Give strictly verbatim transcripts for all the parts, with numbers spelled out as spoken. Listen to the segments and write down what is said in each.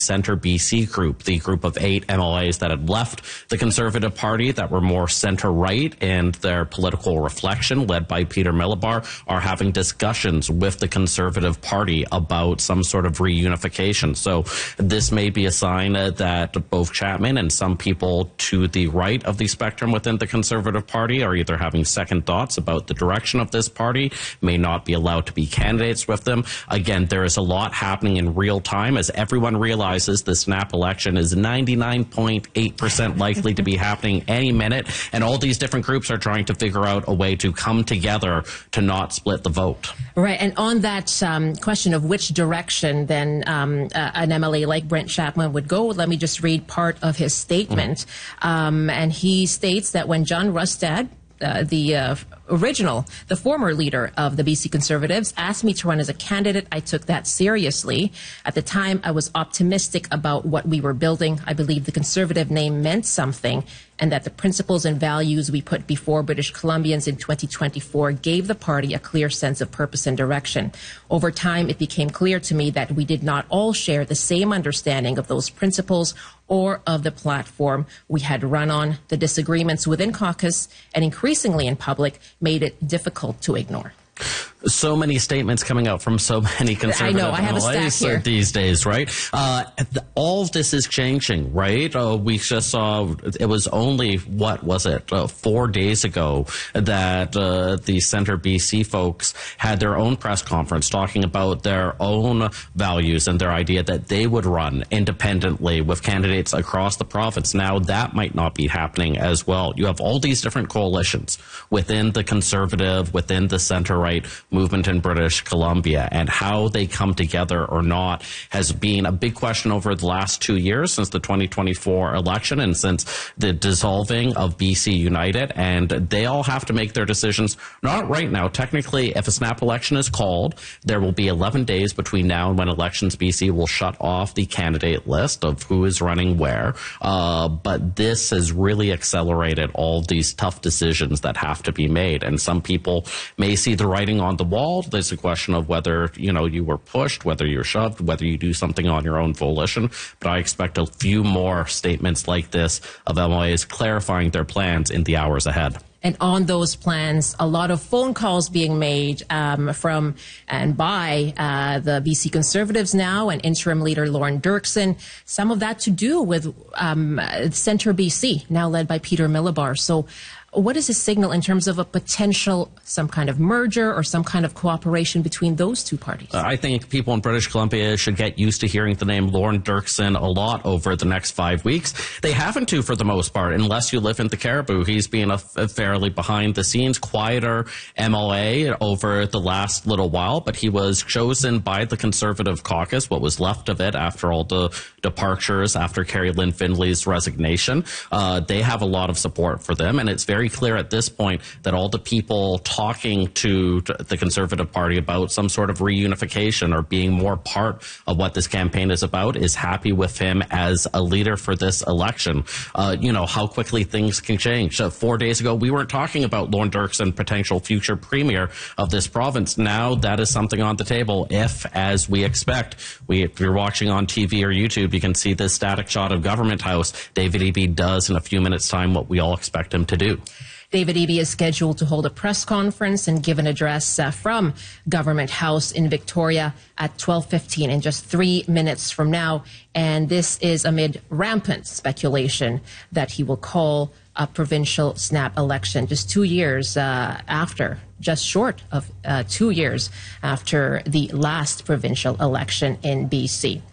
Centre B C group, the group of eight M L As that had left the Conservative Party that were more centre-right in their political reflection, led by Peter Milobar, are having discussions with the Conservative Party about some sort of reunification. So this may be a sign uh, that both Chapman and some people to the right of the spectrum within the Conservative Party are either having second thoughts about the direction of this party, may not be allowed to be candidates with them. Again, there is a lot happening in real time as everyone realizes the snap election is ninety-nine point eight percent likely to be happening any minute, and all these different groups are trying to figure out a way to come together to not split the vote. Right, and on that um, question of which direction then um, uh, an M L A like Brent Chapman would go, let me just read part of his statement. Mm-hmm. um, and he states that when John Rustad, Uh, the uh, original, the former leader of the B C Conservatives, asked me to run as a candidate, I took that seriously. At the time, I was optimistic about what we were building. I believed the Conservative name meant something, and that the principles and values we put before British Columbians in twenty twenty-four gave the party a clear sense of purpose and direction. Over time, it became clear to me that we did not all share the same understanding of those principles or of the platform we had run on. The disagreements within caucus and increasingly in public made it difficult to ignore. So many statements coming out from so many Conservative I know, I have a stack here. these days, right? Uh, all of this is changing, right? Uh, we just saw, it was only, what was it, uh, four days ago that uh, the Centre B C folks had their own press conference talking about their own values and their idea that they would run independently with candidates across the province. Now that might not be happening as well. You have all these different coalitions within the Conservative, within the centre-right movement in British Columbia, and how they come together or not has been a big question over the last two years since the twenty twenty-four election and since the dissolving of B C United, and they all have to make their decisions, not right now. Technically, if a snap election is called, there will be eleven days between now and when Elections B C will shut off the candidate list of who is running where, uh, but this has really accelerated all these tough decisions that have to be made, and some people may see the writing on the wall. There's a question of whether, you know, you were pushed, whether you're shoved, whether you do something on your own volition. But I expect a few more statements like this of M L As clarifying their plans in the hours ahead. And on those plans, a lot of phone calls being made um, from and by uh, the B C Conservatives now and interim leader Lauren Dirksen. Some of that to do with um, Centre B C, now led by Peter Milobar. So what is a signal in terms of a potential, some kind of merger or some kind of cooperation between those two parties? Uh, I think people in British Columbia should get used to hearing the name Lauren Dirksen a lot over the next five weeks. They haven't to, for the most part, unless you live in the Cariboo. He's been a, a fairly behind-the-scenes, quieter M L A over the last little while, but he was chosen by the Conservative caucus, what was left of it after all the departures, after Carrie Lynn Findley's resignation. Uh, they have a lot of support for them, and it's very clear at this point that all the people talking to the Conservative Party about some sort of reunification or being more part of what this campaign is about is happy with him as a leader for this election. Uh, you know, how quickly things can change. Uh, four days ago, we weren't talking about Lauren Dirksen, potential future premier of this province. Now that is something on the table if, as we expect, we, if you're watching on T V or YouTube, you can see this static shot of Government House. David Eby does in a few minutes' time what we all expect him to do. David Eby is scheduled to hold a press conference and give an address uh, from Government House in Victoria at twelve fifteen, in just three minutes from now. And this is amid rampant speculation that he will call a provincial snap election just two years uh, after, just short of uh, two years after the last provincial election in B C.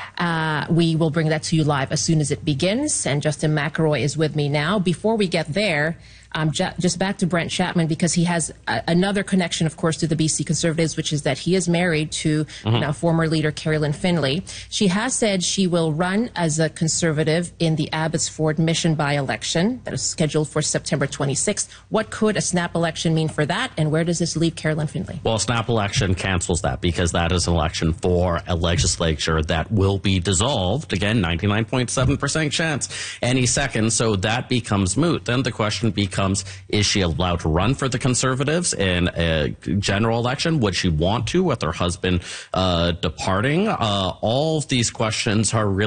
Uh, we will bring that to you live as soon as it begins. And Justin McElroy is with me now. Before we get there, Um, just back to Brent Chapman, because he has a, another connection, of course, to the B C Conservatives, which is that he is married to mm-hmm. now former leader Carrie Lynn Findley. She has said she will run as a Conservative in the Abbotsford Mission by-election that is scheduled for September twenty-sixth. What could a snap election mean for that, and where does this leave Carrie Lynn Findley? Well, a snap election cancels that, because that is an election for a legislature that will be dissolved, again, ninety-nine point seven percent chance any second, so that becomes moot. Then the question becomes becomes, is she allowed to run for the Conservatives in a general election? Would she want to with her husband uh, departing? Uh, all of these questions are really